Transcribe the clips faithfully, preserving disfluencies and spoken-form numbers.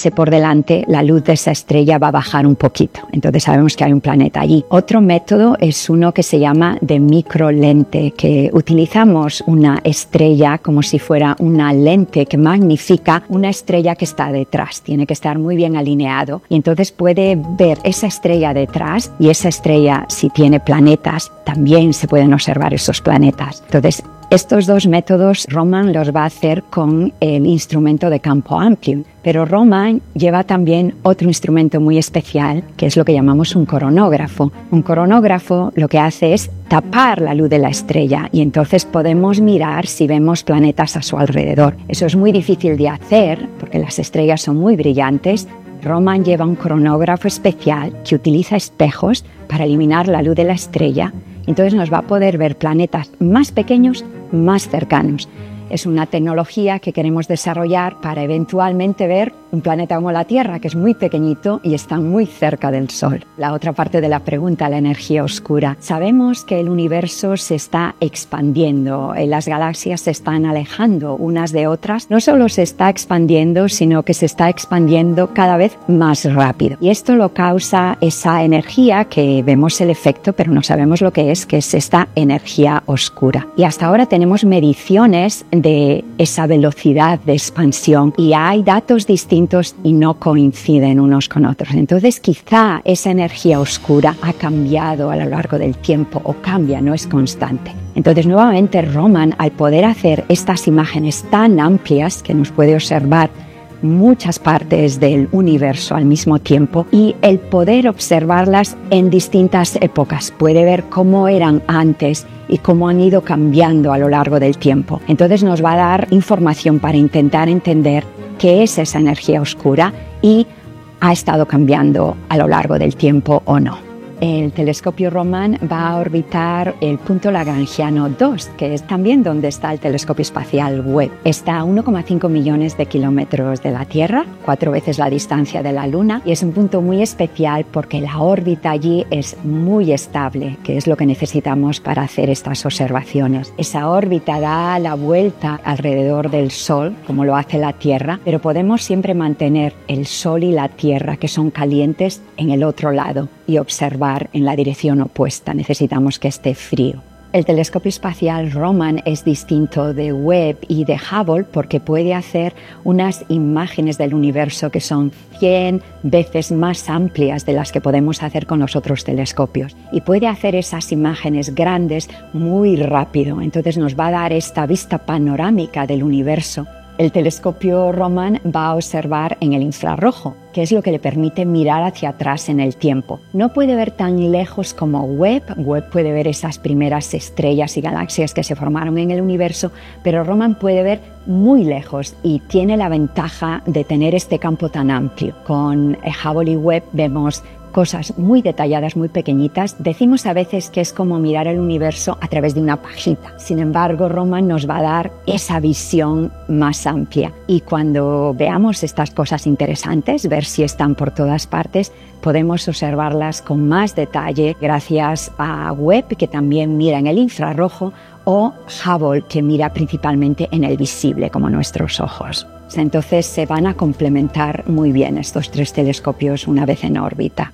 pase por delante, la luz de esa estrella va a bajar un poquito. Entonces sabemos que hay un planeta allí. Otro método es uno que se llama de microlente, que utilizamos una estrella como si fuera una lente que magnifica una estrella que está detrás. Tiene que estar muy bien alineado y entonces puede ver esa estrella detrás, y esa estrella, si tiene planetas, también se pueden observar esos planetas. Entonces, estos dos métodos Roman los va a hacer con el instrumento de campo amplio, pero Roman lleva también otro instrumento muy especial, que es lo que llamamos un coronógrafo. Un coronógrafo lo que hace es tapar la luz de la estrella y entonces podemos mirar si vemos planetas a su alrededor. Eso es muy difícil de hacer porque las estrellas son muy brillantes. Roman lleva un coronógrafo especial que utiliza espejos para eliminar la luz de la estrella. Entonces nos va a poder ver planetas más pequeños, más cercanos. Es una tecnología que queremos desarrollar para eventualmente ver un planeta como la Tierra, que es muy pequeñito y está muy cerca del Sol. La otra parte de la pregunta, la energía oscura. Sabemos que el universo se está expandiendo, las galaxias se están alejando unas de otras. No solo se está expandiendo, sino que se está expandiendo cada vez más rápido. Y esto lo causa esa energía que vemos el efecto, pero no sabemos lo que es, que es esta energía oscura. Y hasta ahora tenemos mediciones de esa velocidad de expansión y hay datos distintos y no coinciden unos con otros. Entonces quizá esa energía oscura ha cambiado a lo largo del tiempo o cambia, no es constante. Entonces nuevamente Roman, al poder hacer estas imágenes tan amplias que nos puede observar muchas partes del universo al mismo tiempo y el poder observarlas en distintas épocas, puede ver cómo eran antes y cómo han ido cambiando a lo largo del tiempo. Entonces nos va a dar información para intentar entender qué es esa energía oscura y ha estado cambiando a lo largo del tiempo o no. El telescopio Roman va a orbitar el punto lagrangiano dos, que es también donde está el telescopio espacial Webb. Está a uno coma cinco millones de kilómetros de la Tierra, cuatro veces la distancia de la Luna, y es un punto muy especial porque la órbita allí es muy estable, que es lo que necesitamos para hacer estas observaciones. Esa órbita da la vuelta alrededor del Sol, como lo hace la Tierra, pero podemos siempre mantener el Sol y la Tierra, que son calientes, en el otro lado y observar en la dirección opuesta. Necesitamos que esté frío. El telescopio espacial Roman es distinto de Webb y de Hubble porque puede hacer unas imágenes del universo que son cien veces más amplias de las que podemos hacer con los otros telescopios. Y puede hacer esas imágenes grandes muy rápido. Entonces nos va a dar esta vista panorámica del universo. El telescopio Roman va a observar en el infrarrojo, que es lo que le permite mirar hacia atrás en el tiempo. No puede ver tan lejos como Webb. Webb puede ver esas primeras estrellas y galaxias que se formaron en el universo, pero Roman puede ver muy lejos y tiene la ventaja de tener este campo tan amplio. Con Hubble y Webb vemos cosas muy detalladas, muy pequeñitas. Decimos a veces que es como mirar el universo a través de una pajita. Sin embargo, Roman nos va a dar esa visión más amplia. Y cuando veamos estas cosas interesantes, ver si están por todas partes, podemos observarlas con más detalle gracias a Webb, que también mira en el infrarrojo, o Hubble, que mira principalmente en el visible, como nuestros ojos. Entonces se van a complementar muy bien estos tres telescopios una vez en órbita.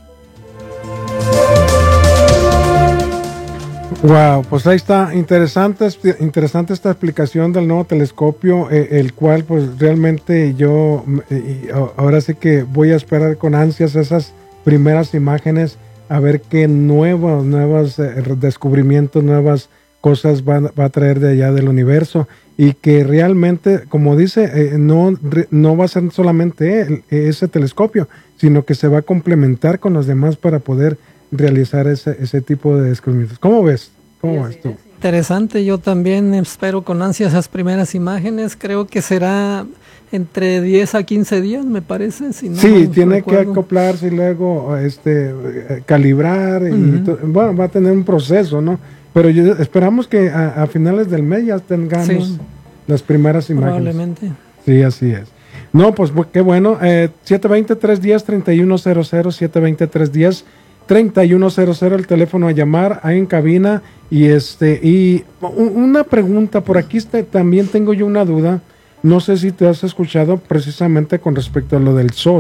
Wow, pues ahí está, interesante, interesante esta explicación del nuevo telescopio, eh, el cual pues realmente yo eh, ahora sí que voy a esperar con ansias esas primeras imágenes, a ver qué nuevos, nuevos eh, descubrimientos, nuevas cosas va, va a traer de allá del universo, y que realmente, como dice, eh, no, no va a ser solamente el, ese telescopio, sino que se va a complementar con los demás para poder realizar ese, ese tipo de descubrimientos. ¿Cómo ves? ¿Cómo ves tú? Interesante, yo también espero con ansia esas primeras imágenes. Creo que será entre diez a quince días, me parece. Si no sí, tiene recuerdo. que acoplarse y luego este, calibrar, y uh-huh. to, bueno, va a tener un proceso, ¿no? Pero yo, esperamos que a, a finales del mes ya tengamos sí, las primeras imágenes. Probablemente. Sí, así es. No, pues qué bueno. Eh, siete dos cero, tres uno cero, treinta y uno cero cero, siete dos cero, tres uno cero, treinta y uno cero cero, el teléfono a llamar, ahí en cabina. Y este y una pregunta, por aquí está, también tengo yo una duda. No sé si te has escuchado precisamente con respecto a lo del sol.